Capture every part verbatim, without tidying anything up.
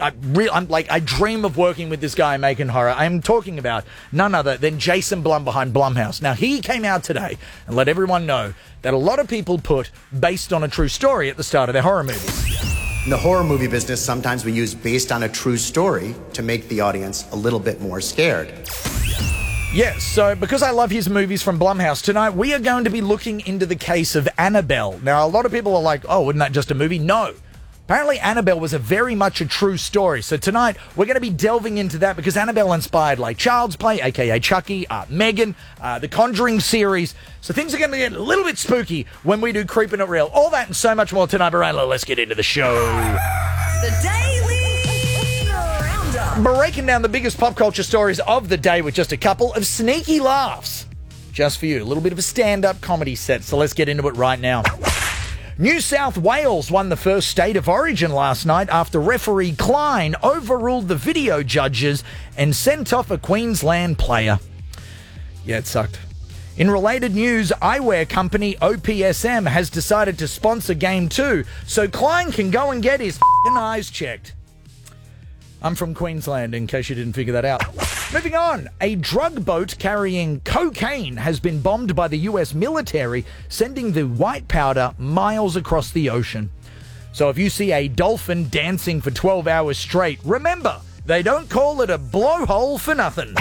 I re- I'm like, I dream of working with this guy making horror. I'm talking about none other than Jason Blum behind Blumhouse. Now, he came out today and let everyone know that a lot of people put based on a true story at the start of their horror movies. In the horror movie business, sometimes we use based on a true story to make the audience a little bit more scared. Yes, so because I love his movies from Blumhouse, tonight we are going to be looking into the case of Annabelle. Now, a lot of people are like, oh, wasn't that just a movie? No. Apparently, Annabelle was a very much a true story. So tonight, we're going to be delving into that because Annabelle inspired like Child's Play, a k a. Chucky, uh, Megan, uh, the Conjuring series. So things are going to get a little bit spooky when we do Creeping It Real. All that and so much more tonight. But right, let's get into the show. The Daily Roundup. Breaking down the biggest pop culture stories of the day with just a couple of sneaky laughs. Just for you. A little bit of a stand-up comedy set. So let's get into it right now. New South Wales won the first state of origin last night after referee Klein overruled the video judges and sent off a Queensland player. Yeah, it sucked. In related news, eyewear company O P S M has decided to sponsor Game two so Klein can go and get his f***ing eyes checked. I'm from Queensland, in case you didn't figure that out. Moving on, a drug boat carrying cocaine has been bombed by the U S military, sending the white powder miles across the ocean. So if you see a dolphin dancing for twelve hours straight, remember, they don't call it a blowhole for nothing.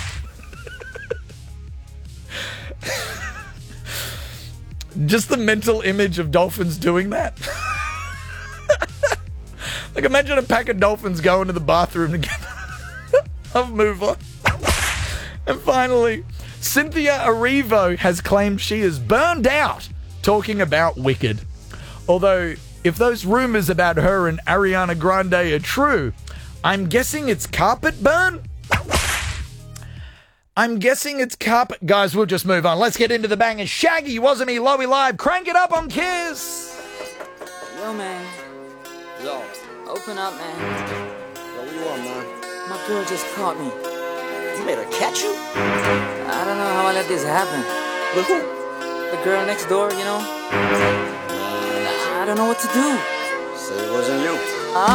Just the mental image of dolphins doing that. Like, imagine a pack of dolphins going to the bathroom together. I'll move on. And finally, Cynthia Erivo has claimed she is burned out talking about Wicked. Although, if those rumors about her and Ariana Grande are true, I'm guessing it's carpet burn? I'm guessing it's carpet... Guys, we'll just move on. Let's get into the bangers. Shaggy, Wasn't Me, Lowy Live. Crank it up on Kiss. Yo, man. Yo. Open up, man. Yo, what you want, man? My girl just caught me. You made her catch you? I don't know how I let this happen. With who? The girl next door, you know? I don't know what to do. Say it wasn't you.